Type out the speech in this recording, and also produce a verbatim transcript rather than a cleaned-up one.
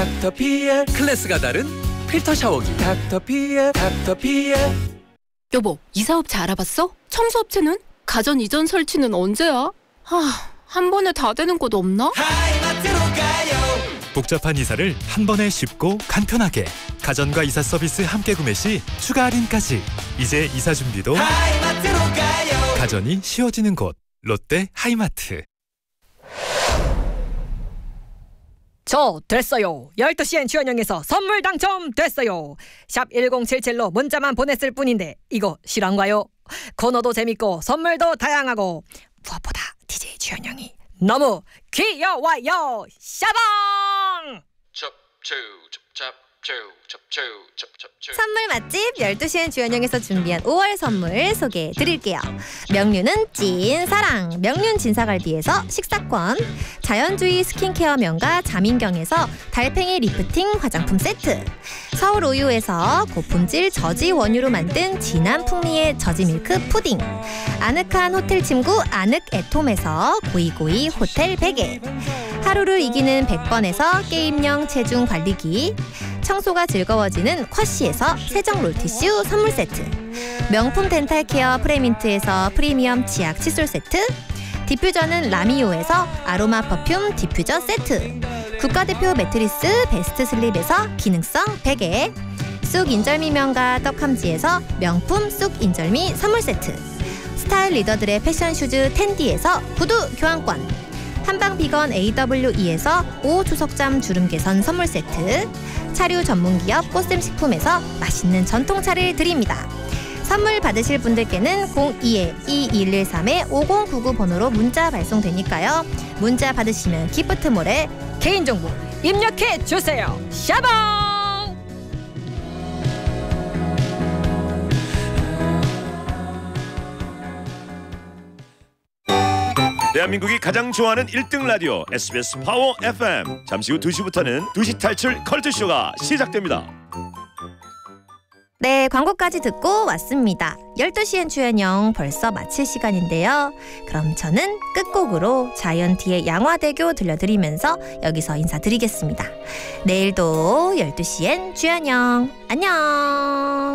닥터피엘. 클래스가 다른 필터 샤워기 닥터피엘. 닥터피엘. 여보, 이사업체 알아봤어? 청소업체는? 가전 이전 설치는 언제야? 하, 한 번에 다 되는 곳 없나? 하이마트로 가요. 복잡한 이사를 한 번에 쉽고 간편하게. 가전과 이사 서비스 함께 구매 시 추가 할인까지. 이제 이사 준비도 하이마트로 가요. 가전이 쉬워지는 곳. 롯데 하이마트. 저 됐어요. 열두 시엔 주연영에서 선물 당첨됐어요. 샵 일공칠칠로 문자만 보냈을 뿐인데 이거 실화인가요? 코너도 재밌고 선물도 다양하고 무엇보다 디제이 주연영이 너무 귀여워요. 샤방! 선물 맛집 열두 시엔 주연영에서 준비한 오월 선물 소개해드릴게요. 명륜은 찐사랑 명륜 진사갈비에서 식사권, 자연주의 스킨케어 명가 자민경에서 달팽이 리프팅 화장품 세트, 서울우유에서 고품질 저지 원유로 만든 진한 풍미의 저지밀크 푸딩, 아늑한 호텔 침구 아늑애톰에서 고이고이 호텔 베개, 하루를 이기는 백 번에서 게임형 체중 관리기, 청소가 즐거워지는 쿼시에서 세정 롤티슈 선물 세트, 명품 덴탈케어 프레민트에서 프리미엄 치약 칫솔 세트, 디퓨저는 라미오에서 아로마 퍼퓸 디퓨저 세트, 국가대표 매트리스 베스트 슬립에서 기능성 베개, 쑥 인절미 명가 떡함지에서 명품 쑥 인절미 선물 세트, 스타일 리더들의 패션 슈즈 텐디에서 구두 교환권, 한방 비건 에이더블유이에서 오 주석잠 주름 개선 선물 세트, 차류 전문기업 꽃샘식품에서 맛있는 전통차를 드립니다. 선물 받으실 분들께는 공이 이일일삼 오공구구 번호로 문자 발송되니까요. 문자 받으시면 기프트몰에 개인정보 입력해주세요. 샤방! 대한민국이 가장 좋아하는 일 등 라디오 에스비에스 파워 에프엠. 잠시 후 두 시부터는 두 시 탈출 컬투쇼가 시작됩니다. 네, 광고까지 듣고 왔습니다. 열두 시엔 주연영 벌써 마칠 시간인데요. 그럼 저는 끝곡으로 자이언티의 양화대교 들려드리면서 여기서 인사드리겠습니다. 내일도 열두 시엔 주연영 안녕.